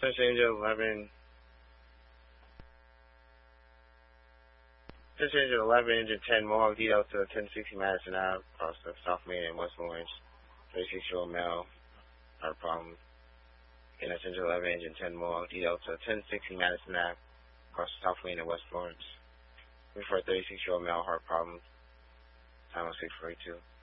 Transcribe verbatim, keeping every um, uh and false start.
Search Angel eleven. Search Angel eleven, engine ten, Mohawk D Delta ten sixty Madison Ave, across the South Main and West Orange. thirty-six year old male, heart problem. Again, that's Angel eleven, engine ten, Mohawk D Delta ten sixty Madison Ave, across the South Main and West Orange. Looking for a thirty-six year old male, heart problem. Time on six forty-two.